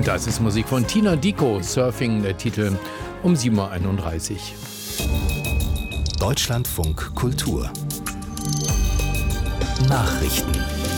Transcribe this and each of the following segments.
Das ist Musik von Tina Dicko, Surfing, der Titel um 7.31 Uhr. Deutschlandfunk Kultur Nachrichten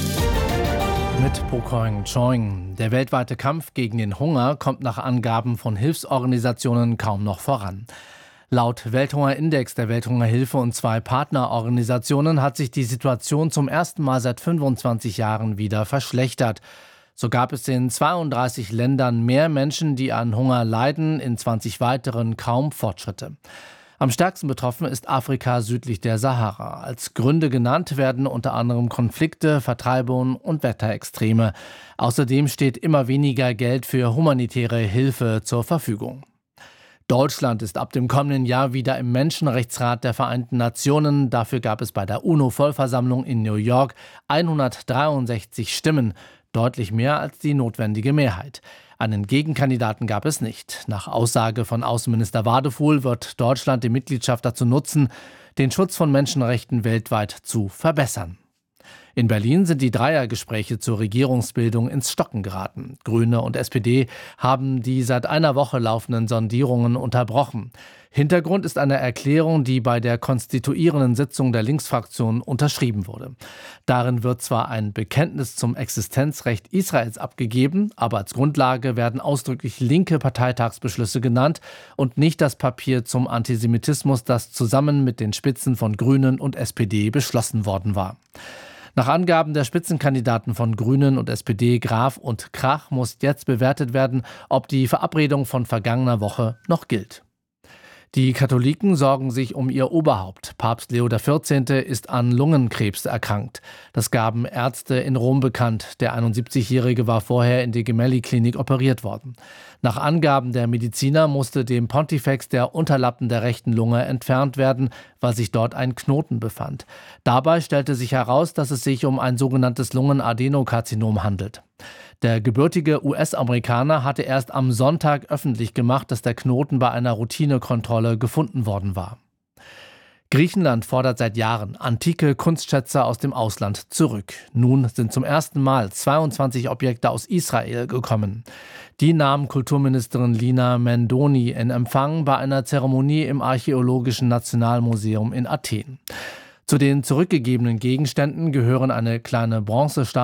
mit Pokoing Choing. Der weltweite Kampf gegen den Hunger kommt nach Angaben von Hilfsorganisationen kaum noch voran. Laut Welthungerindex der Welthungerhilfe und 2 Partnerorganisationen hat sich die Situation zum ersten Mal seit 25 Jahren wieder verschlechtert. So gab es in 32 Ländern mehr Menschen, die an Hunger leiden, in 20 weiteren kaum Fortschritte. Am stärksten betroffen ist Afrika südlich der Sahara. Als Gründe genannt werden unter anderem Konflikte, Vertreibungen und Wetterextreme. Außerdem steht immer weniger Geld für humanitäre Hilfe zur Verfügung. Deutschland ist ab dem kommenden Jahr wieder im Menschenrechtsrat der Vereinten Nationen. Dafür gab es bei der UNO-Vollversammlung in New York 163 Stimmen. Deutlich mehr als die notwendige Mehrheit. Einen Gegenkandidaten gab es nicht. Nach Aussage von Außenminister Wadefuhl wird Deutschland die Mitgliedschaft dazu nutzen, den Schutz von Menschenrechten weltweit zu verbessern. In Berlin sind die Dreiergespräche zur Regierungsbildung ins Stocken geraten. Grüne und SPD haben die seit einer Woche laufenden Sondierungen unterbrochen. Hintergrund ist eine Erklärung, die bei der konstituierenden Sitzung der Linksfraktion unterschrieben wurde. Darin wird zwar ein Bekenntnis zum Existenzrecht Israels abgegeben, aber als Grundlage werden ausdrücklich linke Parteitagsbeschlüsse genannt und nicht das Papier zum Antisemitismus, das zusammen mit den Spitzen von Grünen und SPD beschlossen worden war. Nach Angaben der Spitzenkandidaten von Grünen und SPD, Graf und Krach, muss jetzt bewertet werden, ob die Verabredung von vergangener Woche noch gilt. Die Katholiken sorgen sich um ihr Oberhaupt. Papst Leo XIV. Ist an Lungenkrebs erkrankt. Das gaben Ärzte in Rom bekannt. Der 71-Jährige war vorher in der Gemelli-Klinik operiert worden. Nach Angaben der Mediziner musste dem Pontifex der Unterlappen der rechten Lunge entfernt werden, weil sich dort ein Knoten befand. Dabei stellte sich heraus, dass es sich um ein sogenanntes Lungenadenokarzinom handelt. Der gebürtige US-Amerikaner hatte erst am Sonntag öffentlich gemacht, dass der Knoten bei einer Routinekontrolle gefunden worden war. Griechenland fordert seit Jahren antike Kunstschätze aus dem Ausland zurück. Nun sind zum ersten Mal 22 Objekte aus Israel gekommen. Die nahm Kulturministerin Lina Mendoni in Empfang bei einer Zeremonie im Archäologischen Nationalmuseum in Athen. Zu den zurückgegebenen Gegenständen gehören eine kleine Bronzestatue